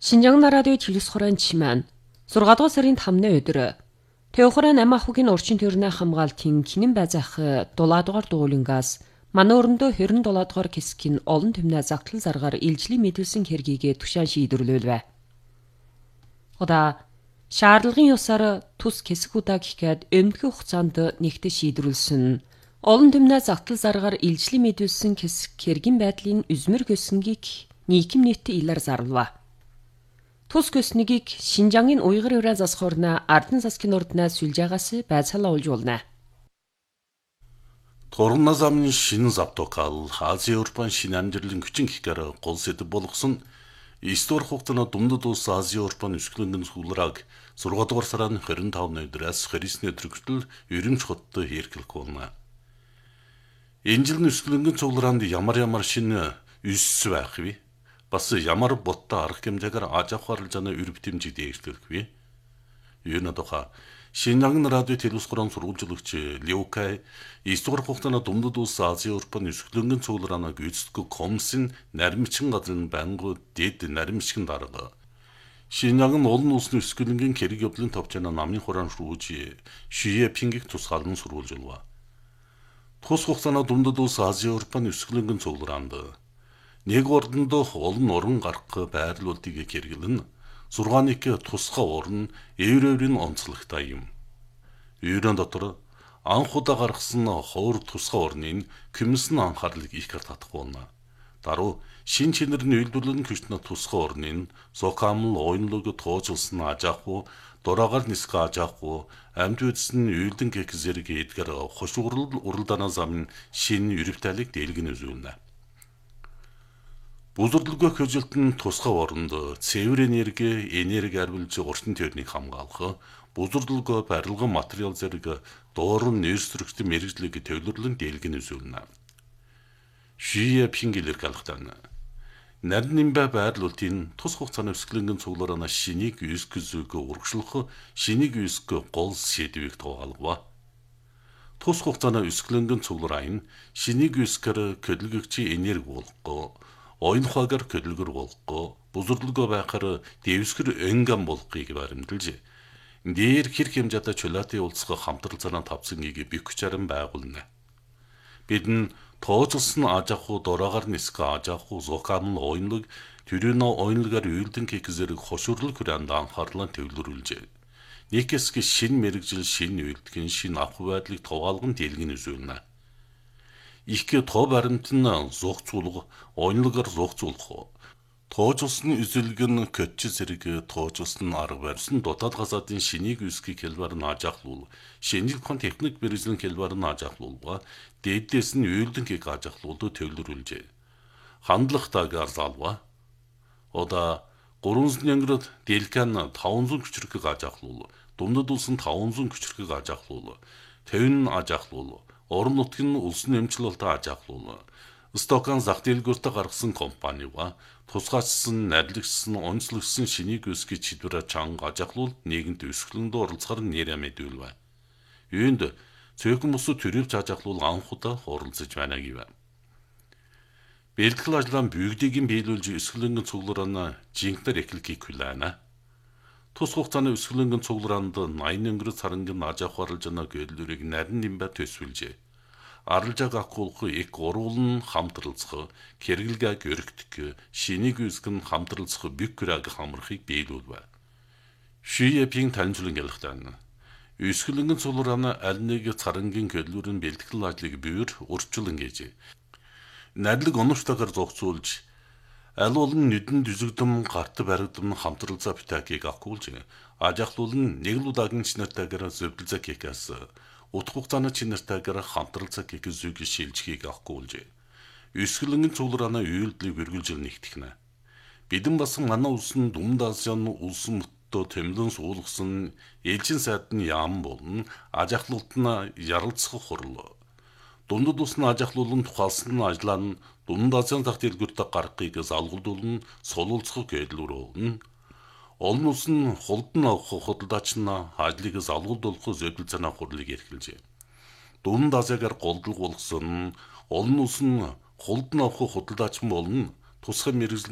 Шинжаан радио телевиз хураан чимээн 6 дугаар сарын 5-ны өдөр Тэохран амахугийн орчин төрний хамгаалтын кинэн байзах 7 дугаар дуулингаас манай өрөндөө 27 дугаар хэсгийн олон түмнээ загтлал заргаар илжлийн мэдүүлсэн хэргийг тушаан шийдвэрлэв. Ода шаардлагын ёсоор тус хэсэг удаа гэхэд өмнөх хугацаанд нэгтээ шийдвэрлсэн олон түмнээ загтлал заргаар илжлийн мэдүүлсэн хэсэг хэргийн байдлын үзмэр хөсөнгийг нийгэм нийт илэр зарлав. Тус көснийг Шинжаангийн уйгыр ураа засхорна ардын засгийн орднаас сүлжаагаас байцаалаа олж болно. Торна замын шинэ завтокал Ази Европын шинэ амжилтын хүчин гихгээр гол сэдв болгосон историк хугацааны дундад улс Ази Европын өсгөлөнгөн сүүлраг 6 дугаар сарын 25-ны өдрөөс 29-ний өдөр хүртэл ерөнч хотод хэрхэлэх болно. Энэ жилийн өсгөлөнгөн цуглаанд ямар шинэ өсс байх вэ? Бас ямар боттой арга хэмжээгээр аж ахуйн арилжааны үр бүтэмжийг дээшлэх вэ? Юуны тухай Шинжаан радио телевиз хураан сурвалжлагч Леокай историк хугацааны дундад улс Ази Европын өсгөлөнгөн цуглаанаа гүйцэтгэх комиссын наримчин газрын байнгут дэд наримчин дарга. Шинжаан олон улсын өсгөлөнгөн хэрэг явдлын товчоно намын хураан шүүж Шие Пингийг тусгаалan сурвалжлав. Тус хугацааны дундад улс Ази Европын өсгөлөнгөн цуглаанд нэг ордондоо олон уран гарах байрлуулдыг хэрэглэн 6-ны тусгай уран еврейрийн онцлогтой юм. Еврейн дотор анх удаа гаргасан ховор тусгай урныг комиссийн анхаарлыг ихэр татах болно. Даруй шин чинэрний үйлдвэрлэн хүчнэ тусгай урныг зокамл ойнлог тоожулсан аж ахуй дураагаар нисгэ аж ахуй амьд үдсэн үйлдэн гэх зэрэг эдгээр хошуурал уралдаанаа зам шин юрвталыг дэлгэн үзүүлнэ. Бүлэрлэгөө хөжилтөн тусгай оронд цэвэр энерги арвилж урчин тойрныг хамгаалах, бүлэрлэгөө барилгын материал зэрэг дуурын нэрсрэгтэн мэрэгжлийг төвлөрлөн дэлгэн үзүүлнэ. Шие Пингилэр галахтана. Нарийн байрлуулалтын тус хугацааны өсгөлөнгөн цуглараана шинийг үсгзүүг урагшлах, шинийг үсг гол сэдвийг туугаалгав. Тус хугацааны өсгөлөнгөн цуглараан шинийг үсгэр хөдөлгөгчийн энерги болгох ойн хаагаар хөдөлгөр болгох, бүзэрлэгөө байхаар дэвсгэр энгам болгохыг баримталж, дээр хэрэг хэмжээтэй чулаатын улсгах хамтралцааны тавцангийг бэхжаран байгуулна. Бид нь тоожлсон аж ахуй дураагаар нисгэ аж ахуй зокамл ойнлог төрөнө ойнлогаар үйлдэн кек зэрэг хошуурлал хүрээнд анхаарлаа төвлөрүүлжээ. Нэг хэсэг шин мэрэгжил шин үйлдгэн шин ахуй байдлыг туугаалган дэлгэн үзүүлнэ. Их тоо баримтан зогцуулах, ойнлогаар зогцуулах. Тоожулсан үзэлгэн көтч зэрэг тоожулсан арга барьсан дотоод газаадын шинийг үсгийг хэлбэр нь ажаахлуул, шинжлэх ухааны техник мэргэжлийн хэлбэр нь ажаахлуулга, дээдээс нь үйлдэн кек ажаахлуулд төвлөрүүлжээ. Хандлагатайгаар залва. Ода 300 янград делкан 500 хүчрхэг ажаахлуул, дундад улсын 500 хүчрхэг ажаахлуул, төвн ажаахлуул. Орон нутгийн улсын эмчилэлтэй ажаахлуул. Стокан зах дэлгүүртээ гаргасан компанига тусгайчсан, нарлагчсан, онцлогсон шинийг үсгэж шийдвэрэ чанга ажаахлуул нийгэмд өсгөлөнд оролцохоор нэрэ мэдүүлв. Юунд цөөхөн бус төрөвч ажаахлуул анх удаа оролцож байна гэв. Бэлтгэл ажлаа бүгдийг нь биелүүлж өсгөлөнгөн цуглараана жинхнэр эхлэхийг хүлээнэ. Тус хугацааны өсгөлөнгөн цуглараанд 80 өнгөрөц сарангийн аж ахуй арилжааны гэрлүүрийг нарийн нимбэ төсвөлжээ. Арилжааг ахгуулах их уруулан хамтралцах, хэрэглээг өргөдөх, шинийг үсгэн хамтралцах бюкраг хамрахыг биелүүлв. Шие Пинг танилцуулан ялахтаа. Өсгөлөнгөн цуглараана аль нэг сарангийн гэрлүүрийн бэлтгэл ажлыг бүүр урьдчилан гээжээ. Надлаг оновчтойгоор зогцуулж аль олон нүдэн дүзэгдэм гарт баригдам хамтралцаа битакийг ахгуулж аж ахлуулн нэг л удаагийн чинартайгаар зөвдөлзэ кекас утга хугацааны чинартайгаар хамтралцаа кек зүг шилжихийг ахгуулж өсгөлөнгөн цуглараана үйлдэлийг үргэлжлэн нэгтгэнэ. Бидэн бас манай улсын Дүмд Азийн улсын мөттөө тэмлэн суулгасан ээлжин сайд нь яам болон аж ахлуулт нь ярилцах хурал. Дундад улсын аж ахлуулан тухайлсан ажлаа нь Дүмд Азийн зах дэлгүүртээ гаргахыг залгуулуулан сулуулцах гэрлүүр болно. Олон улсын хулдан авах худалдаач нь ажлыг залгуулуулах зөвлөлцөөнө хурлыг эрхэлжээ. Дүмд Азиагаар голдлог болгосон олон улсын хулдан авах худалдаач болон тусгай мэргэжлийн